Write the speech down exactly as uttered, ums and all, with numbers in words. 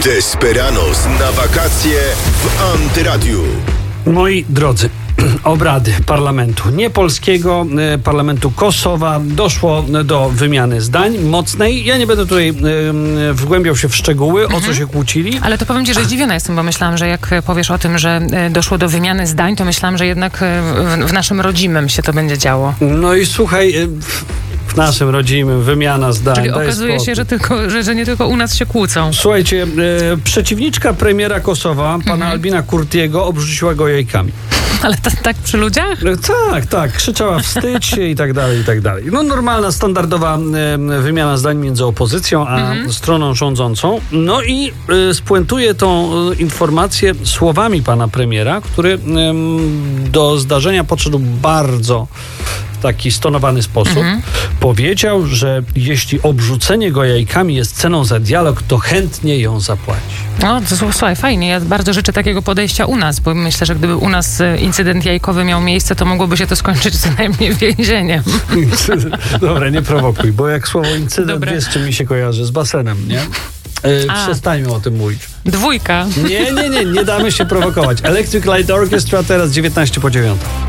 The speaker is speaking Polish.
Desperados na wakacje w Antyradiu. Moi drodzy, obrady parlamentu niepolskiego, parlamentu Kosowa, doszło do wymiany zdań mocnej. Ja nie będę tutaj y, wgłębiał się w szczegóły, mhm. o co się kłócili. Ale to powiem ci, że zdziwiona jestem, bo myślałam, że jak powiesz o tym, że doszło do wymiany zdań, to myślałam, że jednak w, w naszym rodzimym się to będzie działo. No i słuchaj... W naszym rodzimym wymiana zdań. Czyli okazuje spokój. się, że, tylko, że, że nie tylko u nas się kłócą. Słuchajcie, e, przeciwniczka premiera Kosowa, pana mhm. Albina Kurtiego, obrzuciła go jajkami. Ale to, tak przy ludziach? E, tak, tak. Krzyczała wstydź się i tak dalej, i tak dalej. No normalna, standardowa e, wymiana zdań między opozycją a mhm. stroną rządzącą. No i e, spuentuje tą e, informację słowami pana premiera, który e, do zdarzenia podszedł bardzo w taki stonowany sposób. Mhm. Powiedział, że jeśli obrzucenie go jajkami jest ceną za dialog, to chętnie ją zapłaci. No, to słuchaj, fajnie. Ja bardzo życzę takiego podejścia u nas, bo myślę, że gdyby u nas incydent jajkowy miał miejsce, to mogłoby się to skończyć co najmniej więzieniem. Dobra, nie prowokuj, bo jak słowo incydent, Dobra. wiesz, czym mi się kojarzy? Z basenem, nie? Yy, przestańmy o tym mówić. Dwójka. Nie, nie, nie, nie damy się prowokować. Electric Light Orchestra teraz dziewiętnaście po dziewiątej.